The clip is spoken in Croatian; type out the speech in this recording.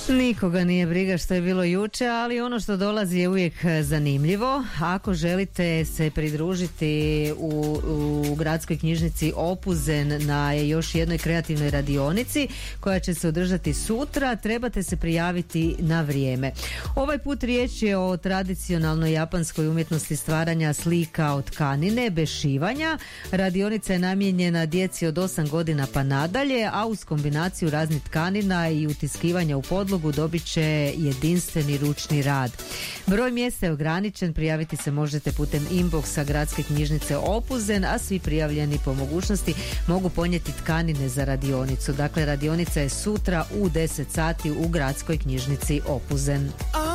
Nikoga nije briga što je bilo juče, ali ono što dolazi je uvijek zanimljivo. Ako želite se pridružiti u gradskoj knjižnici Opuzen na još jednoj kreativnoj radionici koja će se održati sutra, trebate se prijaviti na vrijeme. Ovaj put riječ je o tradicionalnoj japanskoj umjetnosti stvaranja slika od tkanine bez šivanja. Radionica je namijenjena djeci od 8 godina pa nadalje, a uz kombinaciju raznih tkanina i utiskivanja u podlogu dobit će jedinstveni ručni rad. Broj mjesta je ograničen, prijaviti se možete putem inboxa gradske knjižnice Opuzen, a svi prijavljeni po mogućnosti mogu ponijeti tkanine za radionicu. Dakle, radionica je sutra u 10 sati u gradskoj knjižnici Opuzen.